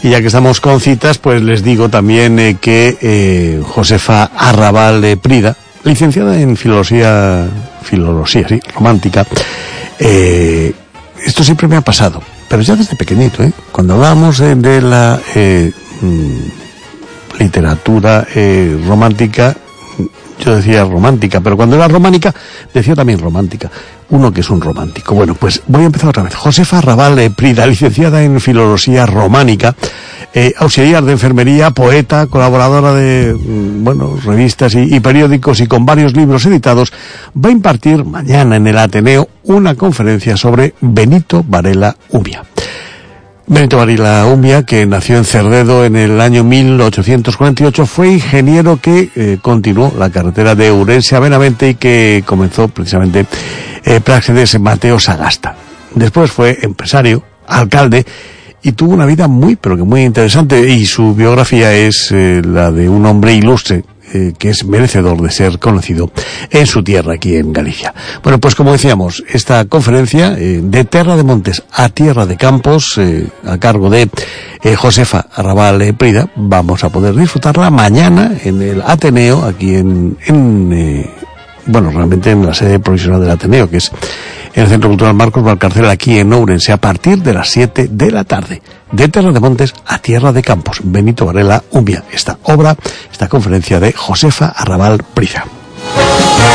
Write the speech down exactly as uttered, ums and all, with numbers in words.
Y ya que estamos con citas, pues les digo también eh, que eh, Josefa Arrabal de Prida, licenciada en filología, filología, sí, romántica, eh, esto siempre me ha pasado, pero ya desde pequeñito, ¿eh? Cuando hablábamos eh, de la eh, mm, literatura eh, romántica, yo decía romántica, pero cuando era románica, decía también romántica. Uno que es un romántico. Bueno, pues voy a empezar otra vez. Josefa Arrabal de Prida, licenciada en filología románica, eh, auxiliar de enfermería, poeta, colaboradora de, bueno, revistas y, y periódicos y con varios libros editados, va a impartir mañana en el Ateneo una conferencia sobre Benito Varela Umbia. Benito Varela Umbia, que nació en Cerdedo en el año mil ochocientos cuarenta y ocho, fue ingeniero que eh, continuó la carretera de Ourense a Benavente y que comenzó precisamente eh, Práxedes Mateo Sagasta. Después fue empresario, alcalde, y tuvo una vida muy, pero que muy interesante, y su biografía es eh, la de un hombre ilustre, eh, que es merecedor de ser conocido en su tierra, aquí en Galicia. Bueno, pues como decíamos, esta conferencia eh, de Terra de Montes a Tierra de Campos, eh, a cargo de eh, Josefa Arrabal de Prida, vamos a poder disfrutarla mañana en el Ateneo, aquí en, en eh, bueno, realmente en la sede provisional del Ateneo, que es en el Centro Cultural Marcos Valcarcel, aquí en Ourense, a partir de las siete de la tarde. De Terra de Montes a Tierra de Campos, Benito Varela Umbia. Esta obra, esta conferencia de Josefa Arrabal Prida.